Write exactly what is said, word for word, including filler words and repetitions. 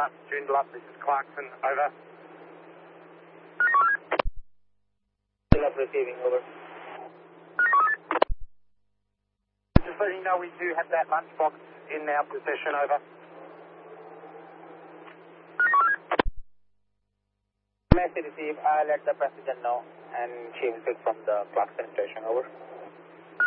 Joondalup, Joondalup, this is Clarkson, over. Joondalup receiving, over. Just letting you know we do have that lunchbox in our possession, over. Message received, I'll let the passenger know and she will pick from the Clarkson station, over.